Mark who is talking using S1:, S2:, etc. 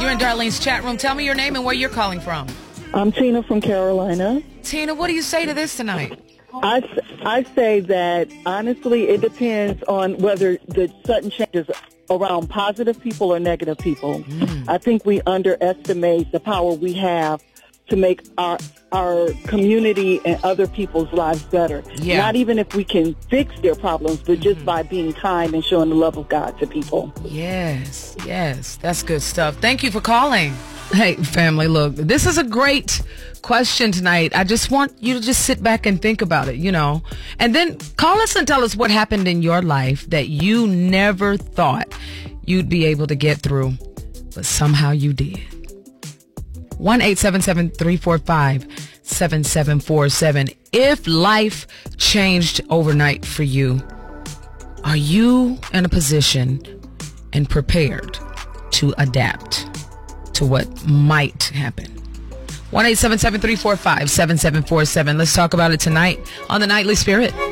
S1: You're in Darlene's chat room. Tell me your name and where you're calling from.
S2: I'm Tina from Carolina.
S1: Tina, what do you say to this tonight?
S2: I say that, honestly, it depends on whether the sudden changes around positive people or negative people. I think we underestimate the power we have to make our community and other people's lives better.
S1: Yeah.
S2: Not even if we can fix their problems, but just by being kind and showing the love of God to people.
S1: Yes, that's good stuff. Thank you for calling. Hey, family, look, this is a great question tonight. I just want you to just sit back and think about it, and then call us and tell us what happened in your life that you never thought you'd be able to get through, but somehow you did. 1-877-345-7747. If life changed overnight for you, are you in a position and prepared to adapt to what might happen? 1-877-345-7747. Let's talk about it tonight on The Nightly Spirit.